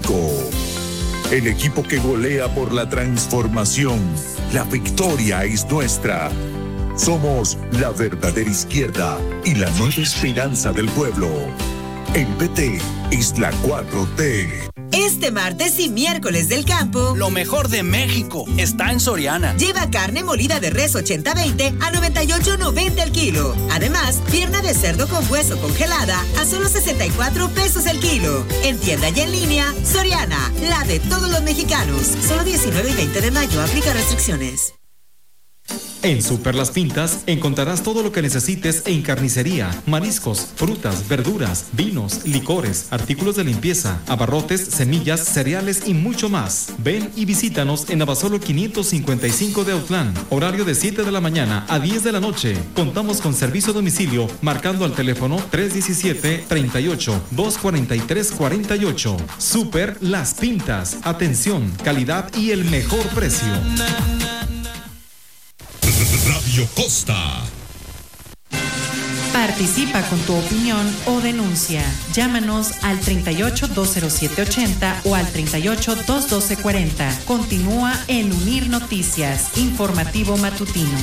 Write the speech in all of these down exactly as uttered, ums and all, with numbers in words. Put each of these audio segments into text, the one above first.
México. El equipo que golea por la transformación. La victoria es nuestra. Somos la verdadera izquierda y la nueva esperanza del pueblo. El P T es la cuatro T. Este martes y miércoles del campo, lo mejor de México está en Soriana. Lleva carne molida de res ochenta veinte a noventa y ocho noventa el kilo. Además, pierna de cerdo con hueso congelada a solo sesenta y cuatro pesos el kilo. En tienda y en línea, Soriana, la de todos los mexicanos. Solo diecinueve y veinte de mayo, aplica restricciones. En Super Las Pintas encontrarás todo lo que necesites en carnicería, mariscos, frutas, verduras, vinos, licores, artículos de limpieza, abarrotes, semillas, cereales y mucho más. Ven y visítanos en Abasolo quinientos cincuenta y cinco de Autlán. Horario de siete de la mañana a diez de la noche. Contamos con servicio a domicilio marcando al teléfono tres diecisiete, treinta y ocho, doscientos cuarenta y tres cuarenta y ocho. Super Las Pintas. Atención, calidad y el mejor precio. Radio Costa. Participa con tu opinión o denuncia. Llámanos al treinta y ocho, doscientos siete ochenta o al treinta y ocho, doscientos doce cuarenta. Continúa en Unir Noticias, informativo matutino.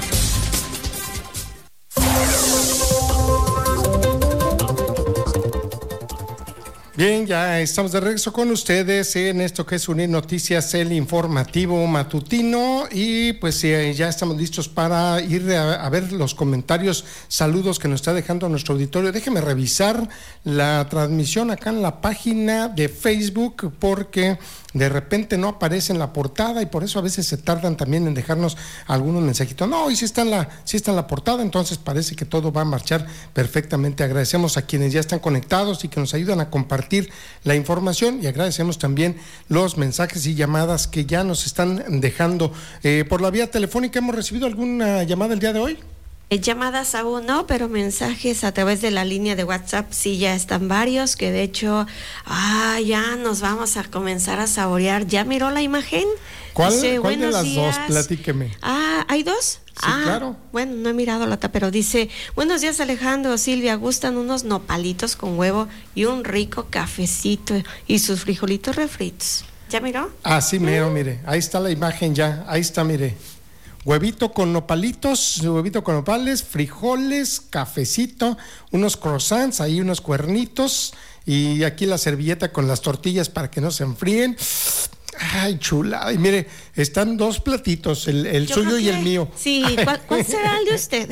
Bien, ya estamos de regreso con ustedes en esto que es Unir Noticias, el informativo matutino, y pues eh, ya estamos listos para ir a, a ver los comentarios, saludos que nos está dejando nuestro auditorio. Déjeme revisar la transmisión acá en la página de Facebook porque de repente no aparece en la portada y por eso a veces se tardan también en dejarnos algunos mensajitos. No, y si está en la, si está en la portada, entonces parece que todo va a marchar perfectamente. Agradecemos a quienes ya están conectados y que nos ayudan a compartir la información, y agradecemos también los mensajes y llamadas que ya nos están dejando. Eh, por la vía telefónica, ¿hemos recibido alguna llamada el día de hoy? Llamadas aún no, pero mensajes a través de la línea de WhatsApp sí ya están varios, que de hecho, ah, ya nos vamos a comenzar a saborear. ¿Ya miró la imagen? ¿Cuál, dice, ¿cuál de las días. dos? Platíqueme. Ah, ¿hay dos? Sí, ah, claro. Bueno, no he mirado la otra, pero dice, buenos días Alejandro, Silvia, gustan unos nopalitos con huevo y un rico cafecito y sus frijolitos refritos. ¿Ya miró? Ah, sí, miro, mm. mire, ahí está la imagen ya, ahí está, mire. Huevito con nopalitos, huevito con nopales, frijoles, cafecito, unos croissants, ahí unos cuernitos, y aquí la servilleta con las tortillas para que no se enfríen. Ay, chula. Y mire, están dos platitos, el, el suyo y el mío. Sí, ¿cuál, ¿cuál será el de usted?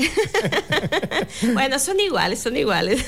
Bueno, son iguales, son iguales.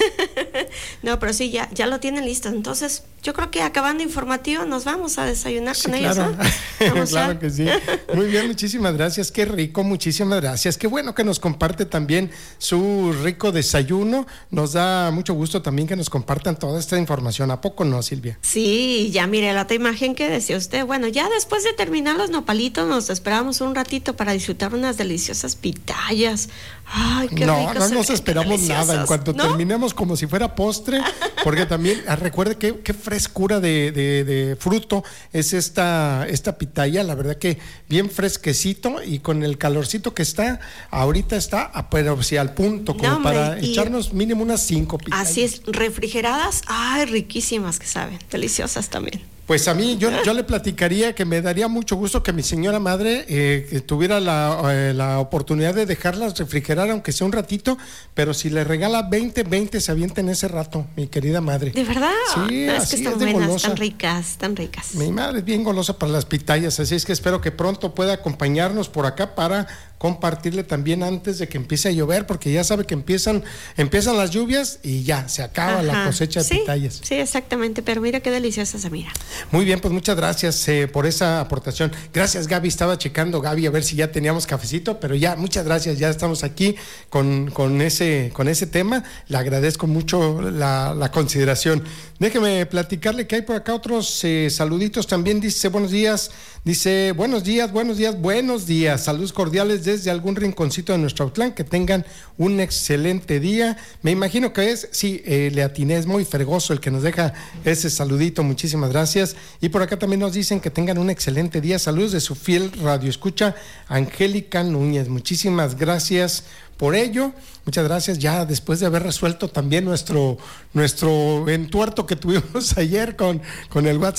No, pero sí, ya, ya lo tienen listo. Entonces, yo creo que acabando informativo nos vamos a desayunar sí, con claro. ellos, ¿no? Claro a... que sí. Muy bien, muchísimas gracias. Qué rico, muchísimas gracias. Qué bueno que nos comparte también su rico desayuno. Nos da mucho gusto también que nos compartan toda esta información. ¿A poco no, Silvia? Sí, ya mire la otra imagen que decía usted. Bueno, ya después de terminar los nopalitos nos esperamos un ratito para disfrutar unas deliciosas pitayas. Ay, qué no, rico. No, no nos esperamos nada. En cuanto ¿no? terminemos, como si fuera postre, porque también, ah, recuerde qué, qué frescura de, de, de fruto es esta, esta pitaya. La verdad que bien fresquecito y con el calorcito que está, ahorita está, pero sí al punto, como no, para hombre, echarnos mínimo unas cinco pitayas. Así es, refrigeradas, ay, riquísimas que saben, deliciosas también. Pues a mí, yo, yo le platicaría que me daría mucho gusto que mi señora madre eh, que tuviera la, eh, la oportunidad de dejarlas refrigerar, aunque sea un ratito, pero si le regala veinte, veinte se avienta en ese rato, mi querida madre. ¿De verdad? Sí, no, así es que están es de buenas, golosa. Tan ricas, tan ricas. Mi madre es bien golosa para las pitayas, así es que espero que pronto pueda acompañarnos por acá para compartirle también antes de que empiece a llover, porque ya sabe que empiezan empiezan las lluvias y ya se acaba Ajá. la cosecha de sí, pitayas. Sí, exactamente, pero mira qué deliciosa se mira. Muy bien, pues muchas gracias eh, por esa aportación. Gracias, Gaby, estaba checando, Gaby, a ver si ya teníamos cafecito, pero ya, muchas gracias, ya estamos aquí con, con, ese, con ese tema. Le agradezco mucho la, la consideración. Déjeme platicarle que hay por acá otros eh, saluditos también. Dice, buenos días, dice, buenos días, buenos días, buenos días, saludos cordiales desde algún rinconcito de nuestro Autlán, que tengan un excelente día. Me imagino que es, sí, eh, le atiné, es muy fregoso el que nos deja ese saludito, muchísimas gracias. Y por acá también nos dicen que tengan un excelente día, saludos de su fiel radioescucha, Angélica Núñez, muchísimas gracias por ello, muchas gracias, ya después de haber resuelto también nuestro, nuestro entuerto que tuvimos ayer con, con el WhatsApp.